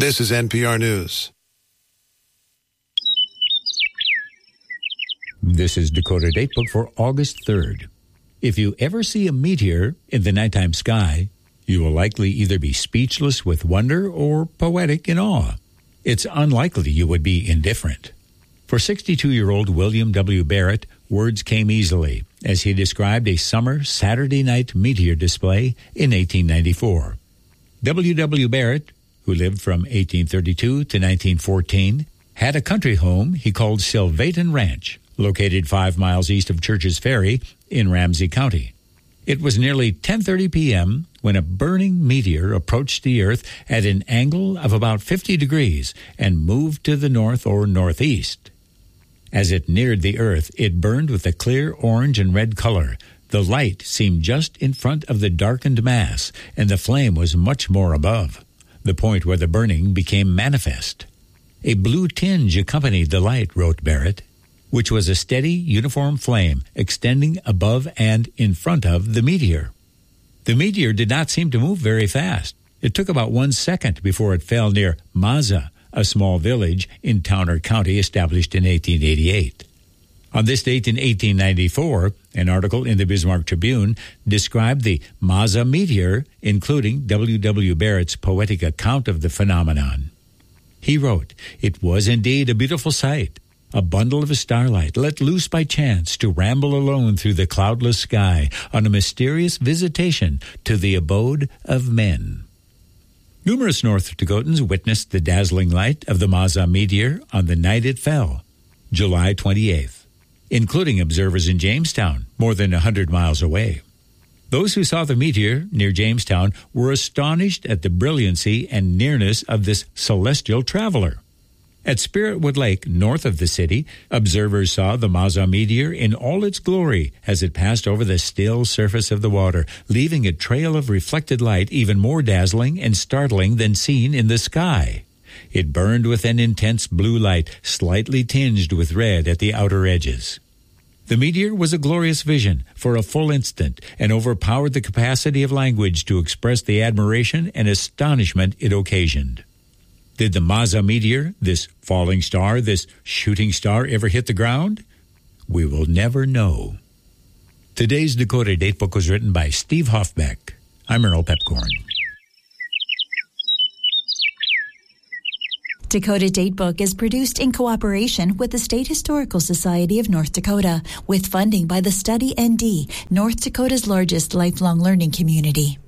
This is NPR News. This is Dakota Datebook for August 3rd. If you ever see a meteor in the nighttime sky, you will likely either be speechless with wonder or poetic in awe. It's unlikely you would be indifferent. For 62-year-old William W. Barrett, words came easily as he described a summer Saturday night meteor display in 1894. W. W. Barrett, who lived from 1832 to 1914, had a country home he called Sylvaton Ranch, located 5 miles east of Church's Ferry in Ramsey County. It was nearly 10:30 p.m. when a burning meteor approached the Earth at an angle of about 50 degrees and moved to the north or northeast. As it neared the Earth, it burned with a clear orange and red color. The light seemed just in front of the darkened mass, and the flame was much more above, the point where the burning became manifest. A blue tinge accompanied the light, wrote Barrett, which was a steady, uniform flame extending above and in front of the meteor. The meteor did not seem to move very fast. It took about 1 second before it fell near Mazza, a small village in Towner County established in 1888. On this date in 1894, an article in the Bismarck Tribune described the Mazza meteor, including W. W. Barrett's poetic account of the phenomenon. He wrote, "It was indeed a beautiful sight, a bundle of starlight let loose by chance to ramble alone through the cloudless sky on a mysterious visitation to the abode of men." Numerous North Dakotans witnessed the dazzling light of the Mazza meteor on the night it fell, July 28th, including observers in Jamestown, more than 100 miles away. Those who saw the meteor near Jamestown were astonished at the brilliancy and nearness of this celestial traveler. At Spiritwood Lake, north of the city, observers saw the Mazza meteor in all its glory as it passed over the still surface of the water, leaving a trail of reflected light even more dazzling and startling than seen in the sky. It burned with an intense blue light, slightly tinged with red at the outer edges. The meteor was a glorious vision for a full instant and overpowered the capacity of language to express the admiration and astonishment it occasioned. Did the Mazza meteor, this falling star, this shooting star, ever hit the ground? We will never know. Today's Dakota Datebook was written by Steve Hoffbeck. I'm Earl Pepcorn. Dakota Datebook is produced in cooperation with the State Historical Society of North Dakota, with funding by the Study ND, North Dakota's largest lifelong learning community.